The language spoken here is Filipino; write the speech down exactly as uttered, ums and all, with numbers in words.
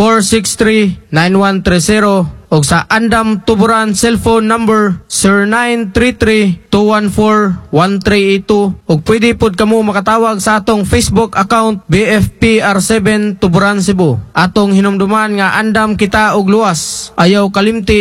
four six three, nine one three zero o sa Andam Tuburan cellphone number zero nine three three, two one four, one three eight two o pwede pod kamo makatawag sa atong Facebook account B F P R seven Tuburan Cebu. Atong hinumduman nga andam kita og luwas, ayaw kalimti